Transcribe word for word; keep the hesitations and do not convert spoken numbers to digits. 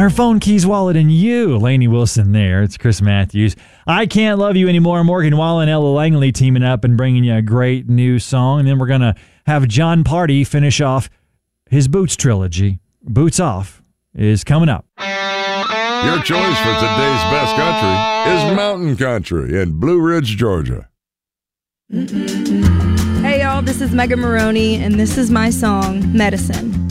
Her phone, keys, wallet, and you. Lainey Wilson there. It's Chris Matthews. I Can't Love You Anymore. Morgan Wallen and Ella Langley teaming up and bringing you a great new song. And then we're going to have John Party finish off his Boots trilogy. Boots Off is coming up. Your choice for today's best country is Mountain Country in Blue Ridge, Georgia. Hey, y'all, this is Megan Maroney, and this is my song, Medicine.